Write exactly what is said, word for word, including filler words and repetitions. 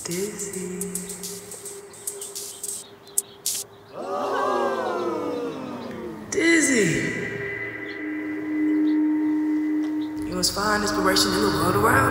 Dizzy. Dizzy. You must find inspiration in the world around